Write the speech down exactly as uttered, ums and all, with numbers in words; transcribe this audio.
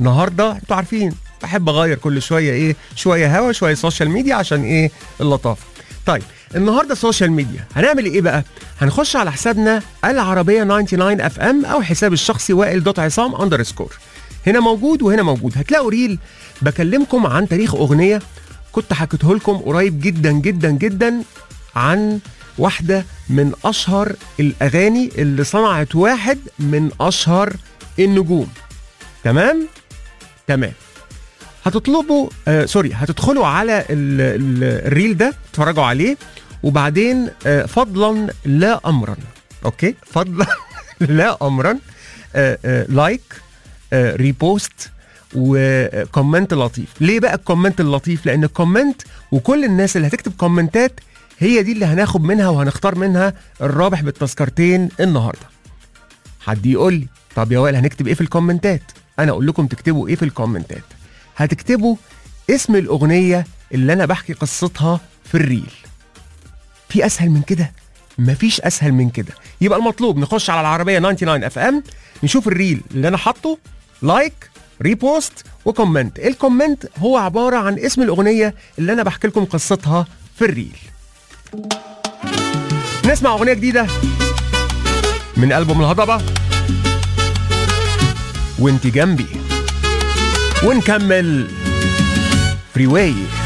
النهارده انتوا عارفين بحب اغير كل شويه ايه، شويه هوا شويه سوشيال ميديا عشان ايه اللطافه. طيب النهارده سوشيال ميديا هنعمل ايه بقى؟ هنخش على حسابنا العربيه تسعة وتسعين اف ام او حساب الشخصي وائل دوت عصام اندرسكور. هنا موجود وهنا موجود، هتلاقوا ريل بكلمكم عن تاريخ اغنيه كنت حكيته لكم قريب جدا جدا جدا عن واحده من اشهر الاغاني اللي صنعت واحد من اشهر النجوم. تمام تمام هتطلبوا آه سوري هتدخلوا على ال ال الريل ده تتفرجوا عليه، وبعدين آه فضلا لا امرا، اوكي فضلا لا امرا آه آه لايك آه ريبوست وكومنت لطيف. ليه بقى الكومنت اللطيف؟ لان الكومنت وكل الناس اللي هتكتب كومنتات هي دي اللي هناخد منها وهنختار منها الرابح بالتذكرتين النهارده. حد يقول لي طب يا وائل هنكتب ايه في الكومنتات؟ انا اقول لكم تكتبوا ايه في الكومنتات. هتكتبوا اسم الاغنيه اللي انا بحكي قصتها في الريل. في اسهل من كده؟ مفيش اسهل من كده. يبقى المطلوب نخش على العربيه تسعة وتسعين اف ام، نشوف الريل اللي انا حاطه، لايك ريبوست وكومنت. الكومنت هو عباره عن اسم الاغنيه اللي انا بحكي لكم قصتها في الريل. نسمع اغنيه جديده من ألبوم الهضبه وانت جنبي، ونكمل فري واي.